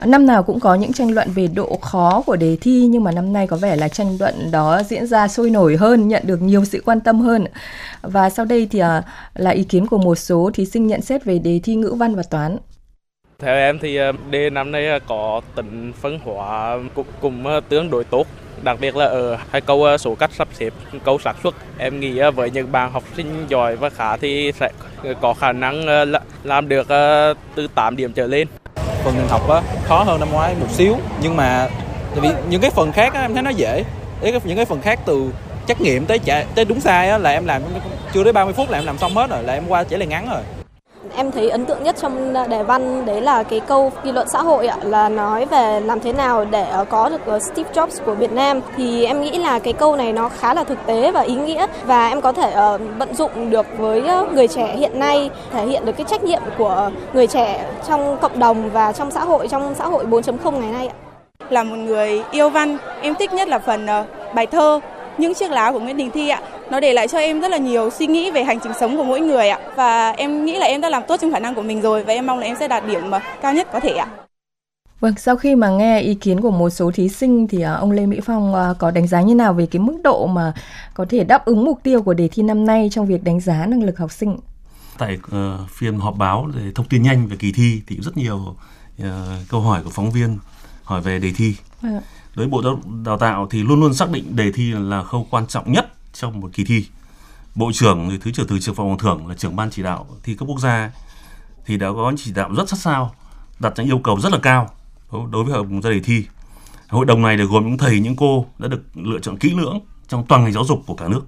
Năm nào cũng có những tranh luận về độ khó của đề thi, nhưng mà năm nay có vẻ là tranh luận đó diễn ra sôi nổi hơn, nhận được nhiều sự quan tâm hơn. Và sau đây thì là ý kiến của một số thí sinh nhận xét về đề thi ngữ văn và toán. Theo em thì đề năm nay có tính phân hóa cũng tương đối tốt. Đặc biệt là ở hai câu số cách sắp xếp, câu xác suất. Em nghĩ với những bạn học sinh giỏi và khá thì sẽ có khả năng làm được từ 8 điểm trở lên. Phần ngành học khó hơn năm ngoái một xíu, nhưng mà vì những cái phần khác em thấy nó dễ. Những cái phần khác từ trắc nghiệm tới đúng sai là em làm chưa đến 30 phút là em làm xong hết rồi, là em qua chỉ là ngắn rồi. Em thấy ấn tượng nhất trong đề văn đấy là cái câu nghị luận xã hội là nói về làm thế nào để có được Steve Jobs của Việt Nam. Thì em nghĩ là cái câu này nó khá là thực tế và ý nghĩa, và em có thể vận dụng được với người trẻ hiện nay, thể hiện được cái trách nhiệm của người trẻ trong cộng đồng và trong xã hội 4.0 ngày nay. Là một người yêu văn, em thích nhất là phần bài thơ Những chiếc lá của Nguyễn Đình Thi ạ. Nó để lại cho em rất là nhiều suy nghĩ về hành trình sống của mỗi người ạ. Và em nghĩ là em đã làm tốt trong khả năng của mình rồi, và em mong là em sẽ đạt điểm cao nhất có thể ạ. Vâng, sau khi mà nghe ý kiến của một số thí sinh thì ông Lê Mỹ Phong có đánh giá như nào về cái mức độ mà có thể đáp ứng mục tiêu của đề thi năm nay trong việc đánh giá năng lực học sinh? Tại phiên họp báo để thông tin nhanh về kỳ thi thì rất nhiều câu hỏi của phóng viên hỏi về đề thi. Đối với Bộ Đào tạo thì luôn luôn xác định đề thi là khâu quan trọng nhất trong một kỳ thi. Bộ trưởng, Thứ trưởng Thường trực Phòng Thưởng là trưởng ban chỉ đạo thi cấp quốc gia thì đã có chỉ đạo rất sát sao, đặt những yêu cầu rất là cao đối với hội đồng ra đề thi. Hội đồng này được gồm những thầy, những cô đã được lựa chọn kỹ lưỡng trong toàn ngành giáo dục của cả nước.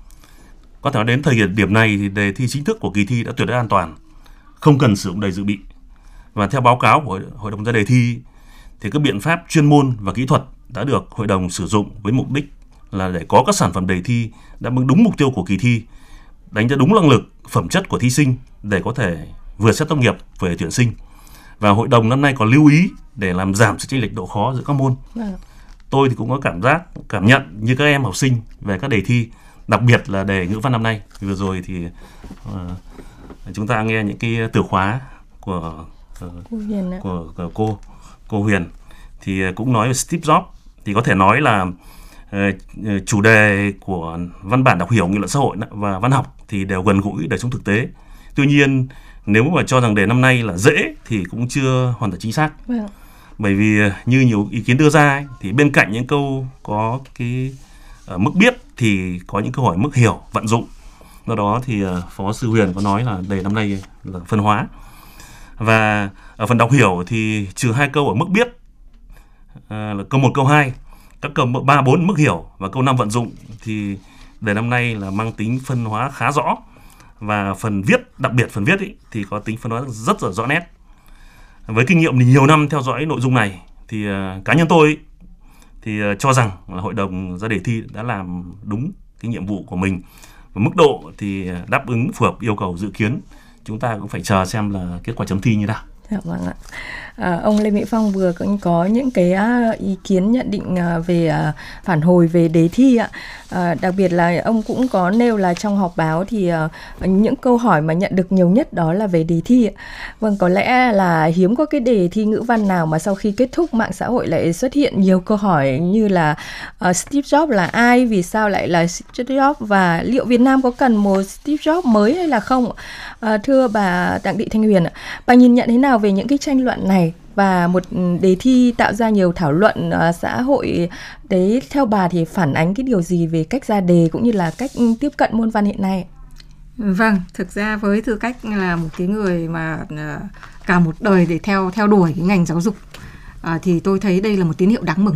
Có thể nói đến thời điểm này thì đề thi chính thức của kỳ thi đã tuyệt đối an toàn, không cần sử dụng đề dự bị. Và theo báo cáo của hội đồng ra đề thi thì các biện pháp chuyên môn và kỹ thuật đã được hội đồng sử dụng với mục đích là để có các sản phẩm đề thi đáp ứng đúng mục tiêu của kỳ thi, đánh giá đúng năng lực, phẩm chất của thí sinh để có thể vừa xét tốt nghiệp vừa tuyển sinh. Và hội đồng năm nay còn lưu ý để làm giảm sự chênh lệch độ khó giữa các môn. Tôi thì cũng có cảm nhận như các em học sinh về các đề thi, đặc biệt là đề ngữ văn năm nay. Vừa rồi thì chúng ta nghe những cái từ khóa của cô Huyền thì cũng nói về Steve Jobs, thì có thể nói là chủ đề của văn bản đọc hiểu, nghị luận xã hội và văn học thì đều gần gũi đời sống thực tế. Tuy nhiên nếu mà cho rằng đề năm nay là dễ thì cũng chưa hoàn toàn chính xác. Bởi vì như nhiều ý kiến đưa ra ấy, thì bên cạnh những câu có cái mức biết thì có những câu hỏi mức hiểu, vận dụng. Do đó thì Phó Sư Huyền có nói là đề năm nay là phân hóa. Và ở phần đọc hiểu thì trừ 2 câu ở mức biết là câu 1, câu 2, các câu 3, 4 mức hiểu và câu 5 vận dụng thì đề năm nay là mang tính phân hóa khá rõ. Và phần viết, đặc biệt phần viết ý, thì có tính phân hóa rất là rõ nét. Với kinh nghiệm thì nhiều năm theo dõi nội dung này thì cá nhân tôi thì cho rằng là hội đồng ra đề thi đã làm đúng cái nhiệm vụ của mình. Và mức độ thì đáp ứng phù hợp yêu cầu dự kiến. Chúng ta cũng phải chờ xem là kết quả chấm thi như nào. Dạ vâng ạ. Ông Lê Mỹ Phong vừa cũng có những cái ý kiến nhận định về phản hồi về đề thi ạ. Đặc biệt là ông cũng có nêu là trong họp báo thì những câu hỏi mà nhận được nhiều nhất đó là về đề thi ạ. Vâng, có lẽ là hiếm có cái đề thi ngữ văn nào mà sau khi kết thúc mạng xã hội lại xuất hiện nhiều câu hỏi như là Steve Jobs là ai, vì sao lại là Steve Jobs, và liệu Việt Nam có cần một Steve Jobs mới hay là không? Thưa bà Đặng Thị Thanh Huyền, bà nhìn nhận thế nào về những cái tranh luận này và một đề thi tạo ra nhiều thảo luận xã hội đấy, theo bà thì phản ánh cái điều gì về cách ra đề cũng như là cách tiếp cận môn văn hiện nay? Vâng, thực ra với tư cách là một cái người mà cả một đời để theo đuổi cái ngành giáo dục thì tôi thấy đây là một tín hiệu đáng mừng.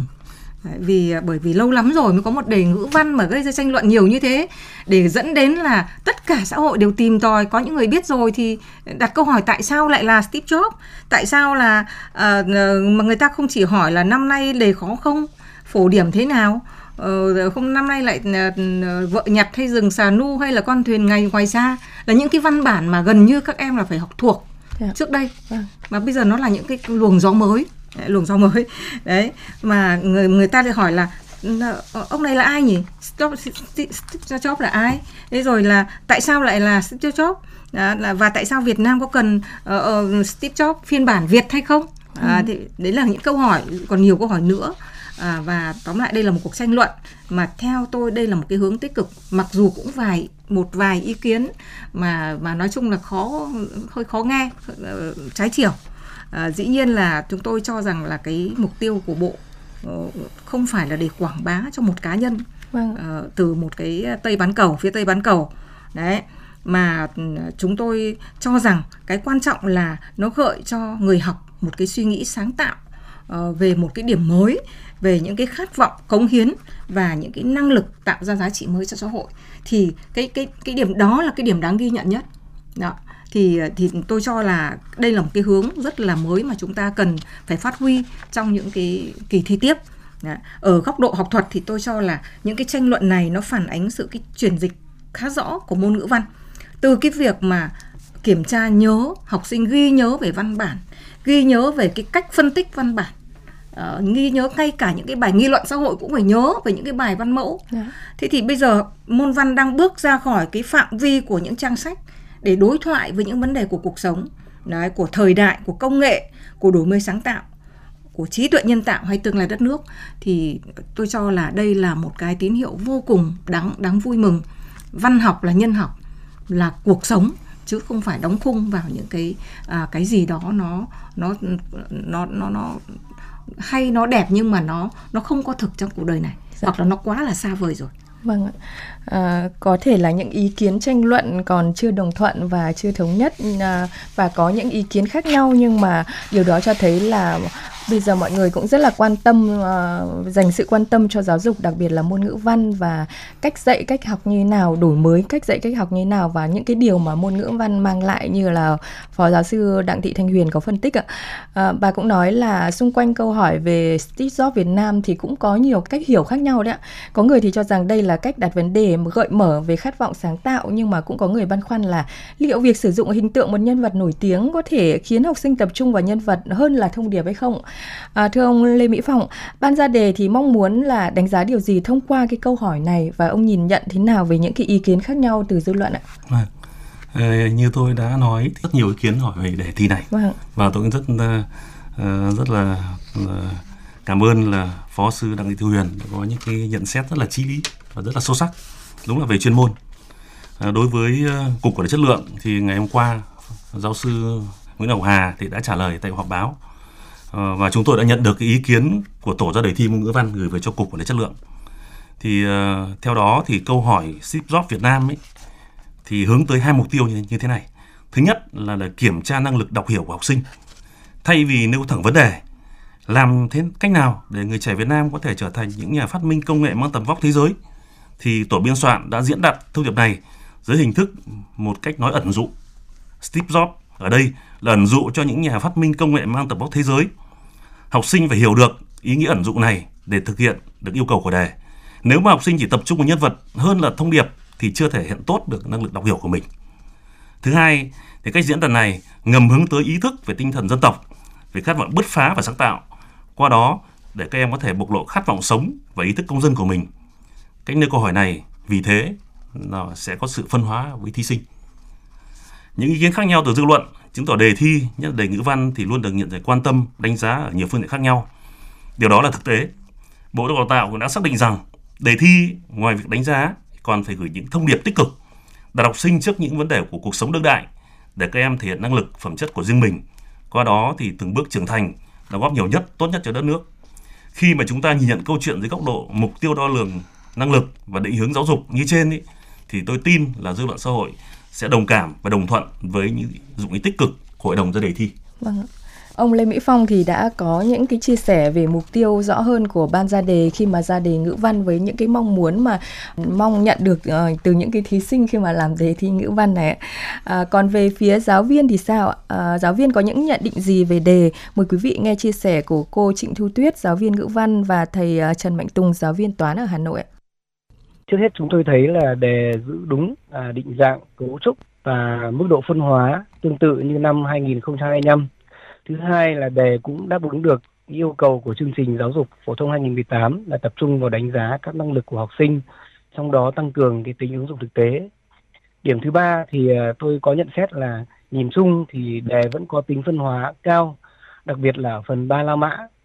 Bởi vì lâu lắm rồi mới có một đề ngữ văn mà gây ra tranh luận nhiều như thế, để dẫn đến là tất cả xã hội đều tìm tòi. Có những người biết rồi thì đặt câu hỏi tại sao lại là Steve Jobs, tại sao là mà người ta không chỉ hỏi là năm nay đề khó không, phổ điểm thế nào, không năm nay lại vợ nhặt hay rừng xà nu hay là con thuyền ngày ngoài xa, là những cái văn bản mà gần như các em là phải học thuộc trước đây, mà bây giờ nó là những cái luồng gió mới đấy, mà người ta lại hỏi là ông này là ai nhỉ, Steve Jobs là ai, thế rồi là tại sao lại là Steve Jobs, và tại sao Việt Nam có cần Steve Jobs phiên bản Việt hay không. Thì đấy là những câu hỏi, còn nhiều câu hỏi nữa. Và tóm lại đây là một cuộc tranh luận mà theo tôi đây là một cái hướng tích cực, mặc dù cũng một vài ý kiến mà nói chung là hơi khó nghe, trái chiều. Dĩ nhiên là chúng tôi cho rằng là cái mục tiêu của Bộ không phải là để quảng bá cho một cá nhân từ một cái phía Tây bán cầu đấy, mà chúng tôi cho rằng cái quan trọng là nó gợi cho người học một cái suy nghĩ sáng tạo về một cái điểm mới, về những cái khát vọng cống hiến và những cái năng lực tạo ra giá trị mới cho xã hội. Thì cái điểm đó là cái điểm đáng ghi nhận nhất. Đó. Thì tôi cho là đây là một cái hướng rất là mới mà chúng ta cần phải phát huy trong những cái kỳ thi tiếp. Đó. Ở góc độ học thuật thì tôi cho là những cái tranh luận này nó phản ánh sự cái chuyển dịch khá rõ của môn ngữ văn. Từ cái việc mà kiểm tra nhớ, học sinh ghi nhớ về văn bản, ghi nhớ về cái cách phân tích văn bản, ghi nhớ ngay cả những cái bài nghị luận xã hội cũng phải nhớ về những cái bài văn mẫu. Thế thì bây giờ môn văn đang bước ra khỏi cái phạm vi của những trang sách để đối thoại với những vấn đề của cuộc sống, đấy, của thời đại, của công nghệ, của đổi mới sáng tạo, của trí tuệ nhân tạo hay tương lai đất nước. Thì tôi cho là đây là một cái tín hiệu vô cùng đáng vui mừng. Văn học là nhân học, là cuộc sống, chứ không phải đóng khung vào những cái gì đó nó hay, nó đẹp nhưng mà nó không có thực trong cuộc đời này, hoặc là nó quá là xa vời rồi. Vâng ạ. Có thể là những ý kiến tranh luận còn chưa đồng thuận và chưa thống nhất, và có những ý kiến khác nhau, nhưng mà điều đó cho thấy là bây giờ mọi người cũng rất là quan tâm, dành sự quan tâm cho giáo dục, đặc biệt là môn ngữ văn và cách dạy, cách học như thế nào, đổi mới cách dạy, cách học như thế nào, và những cái điều mà môn ngữ văn mang lại như là Phó giáo sư Đặng Thị Thanh Huyền có phân tích ạ. Bà cũng nói là xung quanh câu hỏi về Steve Jobs Việt Nam thì cũng có nhiều cách hiểu khác nhau đấy ạ. Có người thì cho rằng đây là cách đặt vấn đề gợi mở về khát vọng sáng tạo, nhưng mà cũng có người băn khoăn là liệu việc sử dụng hình tượng một nhân vật nổi tiếng có thể khiến học sinh tập trung vào nhân vật hơn là thông điệp hay không? Thưa ông Lê Mỹ Phong, ban ra đề thì mong muốn là đánh giá điều gì thông qua cái câu hỏi này, và ông nhìn nhận thế nào về những cái ý kiến khác nhau từ dư luận ạ? Như tôi đã nói, rất nhiều ý kiến hỏi về đề thi này, và tôi cũng rất là cảm ơn là Phó sư Đặng Thị Thanh Huyền đã có những cái nhận xét rất là chí lý và rất là sâu sắc, đúng là về chuyên môn. Đối với Cục Quản lý Chất lượng thì ngày hôm qua giáo sư Nguyễn Ngọc Hà thì đã trả lời tại họp báo, và chúng tôi đã nhận được cái ý kiến của tổ ra đề thi môn ngữ văn gửi về cho Cục Quản lý Chất lượng. Thì theo đó thì câu hỏi Steve Jobs Việt Nam ấy thì hướng tới hai mục tiêu như thế này. Thứ nhất là kiểm tra năng lực đọc hiểu của học sinh. Thay vì nêu thẳng vấn đề làm thế cách nào để người trẻ Việt Nam có thể trở thành những nhà phát minh công nghệ mang tầm vóc thế giới, thì tổ biên soạn đã diễn đạt thông điệp này dưới hình thức một cách nói ẩn dụ. Steve Jobs ở đây là ẩn dụ cho những nhà phát minh công nghệ mang tầm vóc thế giới. Học sinh phải hiểu được ý nghĩa ẩn dụ này để thực hiện được yêu cầu của đề. Nếu mà học sinh chỉ tập trung vào nhân vật hơn là thông điệp thì chưa thể hiện tốt được năng lực đọc hiểu của mình. Thứ hai, thì cách diễn đạt này ngầm hướng tới ý thức về tinh thần dân tộc, về khát vọng bứt phá và sáng tạo. Qua đó, để các em có thể bộc lộ khát vọng sống và ý thức công dân của mình. Cách nêu câu hỏi này vì thế nó sẽ có sự phân hóa với thí sinh. Những ý kiến khác nhau từ dư luận chứng tỏ đề thi, nhất là đề ngữ văn thì luôn được nhận được quan tâm, đánh giá ở nhiều phương diện khác nhau. Điều đó là thực tế. Bộ Giáo dục Đào tạo cũng đã xác định rằng đề thi ngoài việc đánh giá còn phải gửi những thông điệp tích cực, đặt học sinh trước những vấn đề của cuộc sống đương đại để các em thể hiện năng lực, phẩm chất của riêng mình. Qua đó thì từng bước trưởng thành, đóng góp nhiều nhất, tốt nhất cho đất nước. Khi mà chúng ta nhìn nhận câu chuyện dưới góc độ mục tiêu đo lường năng lực và định hướng giáo dục như trên ý, thì tôi tin là dư luận xã hội sẽ đồng cảm và đồng thuận với những dụng ý tích cực của Hội đồng ra đề thi. Vâng. Ông Lê Mỹ Phong thì đã có những cái chia sẻ về mục tiêu rõ hơn của ban ra đề khi mà ra đề ngữ văn, với những cái mong muốn mà mong nhận được từ những cái thí sinh khi mà làm đề thi ngữ văn này. Còn về phía giáo viên thì sao ạ? Giáo viên có những nhận định gì về đề? Mời quý vị nghe chia sẻ của cô Trịnh Thu Tuyết, giáo viên ngữ văn, và thầy Trần Mạnh Tùng, giáo viên toán ở Hà Nội ạ. Trước hết chúng tôi thấy là đề giữ đúng định dạng, cấu trúc và mức độ phân hóa tương tự như năm 2025. Thứ hai là đề cũng đáp ứng được yêu cầu của chương trình giáo dục phổ thông 2018 là tập trung vào đánh giá các năng lực của học sinh, trong đó tăng cường cái tính ứng dụng thực tế. Điểm thứ ba thì tôi có nhận xét là nhìn chung thì đề vẫn có tính phân hóa cao đặc biệt là ở phần ba la mã